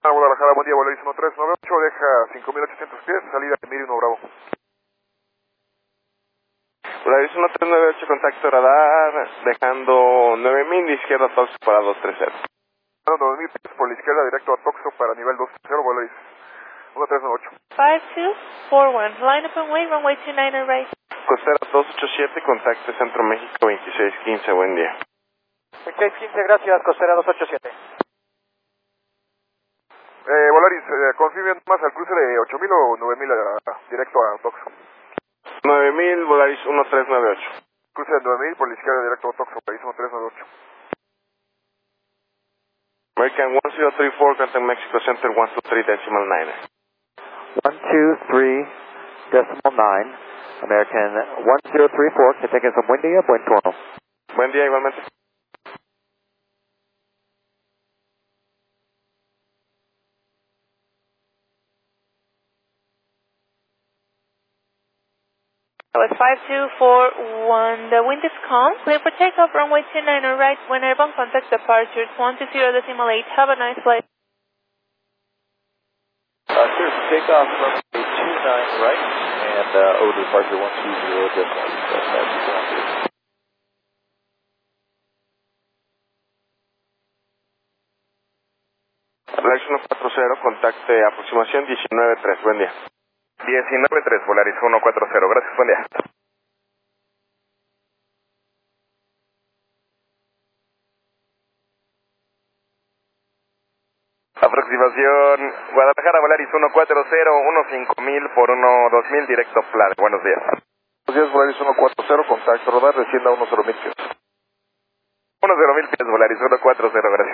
Guadalajara, buen día, Volaris 1398, deja 5800 pies, salida de Miri 1 Bravo. Volaris 1398, contacto radar, dejando 9000 de izquierda a Toxo para 230. 9000 pies por la izquierda, directo a Toxo para nivel 230, Volaris 1398. 5241, line up and wait, runway 29 right. Costera 287, contacto Centro México 2615, buen día. 2615, gracias, Costera 287. Volaris, confirmen más al cruce de 8000 o 9000 directo a Toxo. 9000, Volaris 1398. Cruce de 9000 por la izquierda, directo a Toxo, Volaris 1398. American 1034, contact Mexico Center 123.9. 123.9, American 1034, que tengas un buen día, buen turno. Buen día igualmente. That was 5241. The wind is calm. Clear for takeoff, runway 29 right. When airborne contact departures 120.8. Have a nice flight. Clear for takeoff, runway 29 right, and over departure 120.8. Volaris 140, contacte aproximación 193, buen día. 193, Volaris 140, gracias, buen día. Aproximación Guadalajara, Volaris 140, 15000 por 12000, directo plan. Buenos días. Buenos días, Volaris 140, contacto radar, descienda 10000 pies. 10000 pies, Volaris 140, gracias.